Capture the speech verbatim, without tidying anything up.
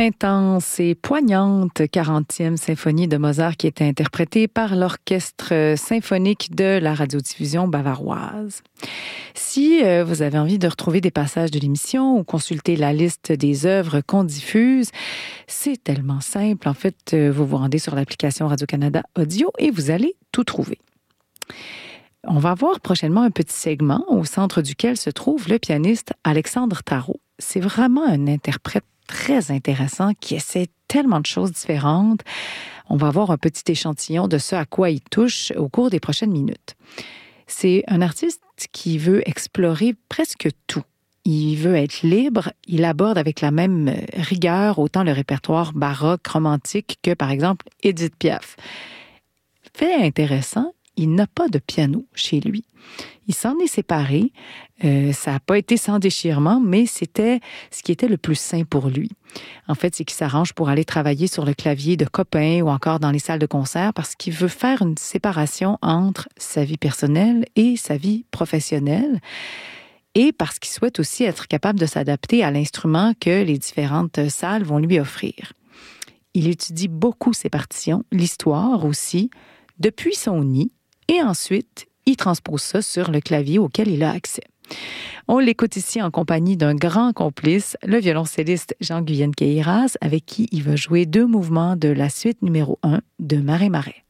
Intense et poignante quarantième symphonie de Mozart qui était interprétée par l'Orchestre symphonique de la radiodiffusion bavaroise. Si euh, vous avez envie de retrouver des passages de l'émission ou consulter la liste des œuvres qu'on diffuse, c'est tellement simple. En fait, euh, vous vous rendez sur l'application Radio-Canada Audio et vous allez tout trouver. On va voir prochainement un petit segment au centre duquel se trouve le pianiste Alexandre Tarot. C'est vraiment un interprète très intéressant qui essaie tellement de choses différentes. On va voir un petit échantillon de ce à quoi il touche au cours des prochaines minutes. C'est un artiste qui veut explorer presque tout. Il veut être libre, il aborde avec la même rigueur autant le répertoire baroque, romantique que, par exemple, Édith Piaf. Fait intéressant, il n'a pas de piano chez lui. Il s'en est séparé. Euh, ça n'a pas été sans déchirement, mais c'était ce qui était le plus sain pour lui. En fait, c'est qu'il s'arrange pour aller travailler sur le clavier de copains ou encore dans les salles de concert parce qu'il veut faire une séparation entre sa vie personnelle et sa vie professionnelle. Et parce qu'il souhaite aussi être capable de s'adapter à l'instrument que les différentes salles vont lui offrir. Il étudie beaucoup ses partitions, l'histoire aussi, depuis son nid, et ensuite, il transpose ça sur le clavier auquel il a accès. On l'écoute ici en compagnie d'un grand complice, le violoncelliste Jean-Guyenne Queyras, avec qui il va jouer deux mouvements de la suite numéro un de Marais Marais.